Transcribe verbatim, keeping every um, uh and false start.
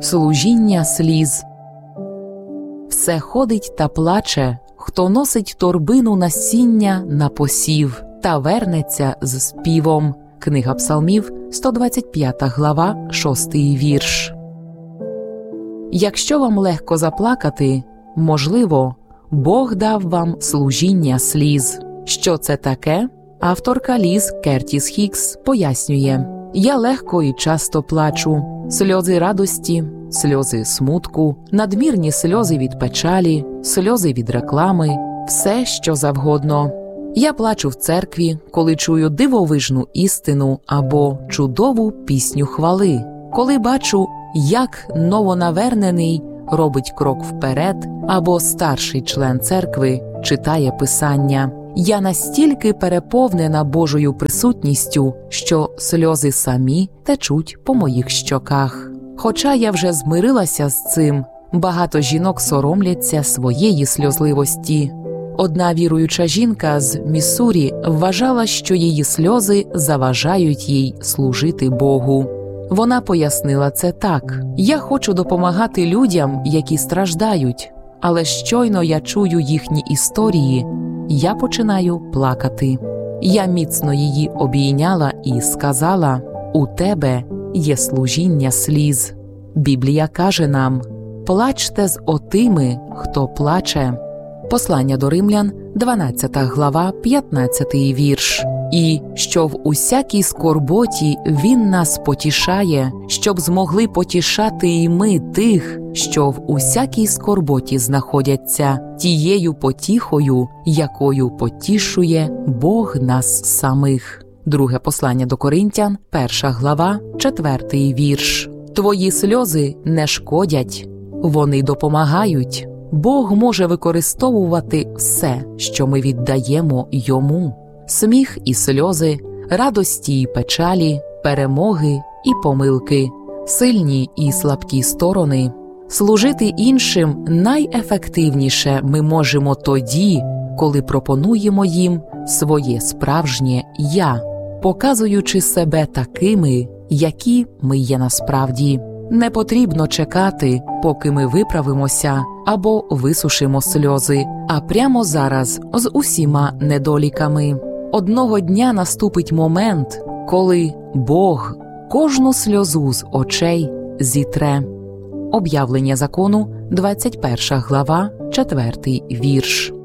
Служіння сліз. Все ходить та плаче, хто носить торбину насіння на посів та вернеться з співом. Книга Псалмів, сто двадцять п'ята глава, шостий вірш. Якщо вам легко заплакати, можливо, Бог дав вам служіння сліз. Що це таке? Авторка Ліз Кертіс Хікс пояснює: «Я легко і часто плачу. Сльози радості, сльози смутку, надмірні сльози від печалі, сльози від реклами, все, що завгодно. Я плачу в церкві, коли чую дивовижну істину або чудову пісню хвали, коли бачу, як новонавернений робить крок вперед, або старший член церкви читає Писання. Я настільки переповнена Божою присутністю, що сльози самі течуть по моїх щоках. Хоча я вже змирилася з цим, багато жінок соромляться своєї сльозливості. Одна віруюча жінка з Міссурі вважала, що її сльози заважають їй служити Богу. Вона пояснила це так: «Я хочу допомагати людям, які страждають, але щойно я чую їхні історії, я починаю плакати». Я міцно її обійняла і сказала: «У тебе є служіння сліз». Біблія каже нам: «Плачте з отими, хто плаче». Послання до Римлян, дванадцята глава, п'ятнадцятий вірш. «І що в усякій скорботі Він нас потішає, щоб змогли потішати і ми тих, що в усякій скорботі знаходяться, тією потіхою, якою потішує Бог нас самих». Друге послання до Коринтян, перша глава, четвертий вірш. «Твої сльози не шкодять, вони допомагають». Бог може використовувати все, що ми віддаємо Йому. Сміх і сльози, радості і печалі, перемоги і помилки, сильні і слабкі сторони. Служити іншим найефективніше ми можемо тоді, коли пропонуємо їм своє справжнє «я», показуючи себе такими, які ми є насправді. Не потрібно чекати, поки ми виправимося або висушимо сльози, а прямо зараз з усіма недоліками. Одного дня наступить момент, коли Бог кожну сльозу з очей зітре. Об'явлення закону, двадцять перша глава, четвертий вірш.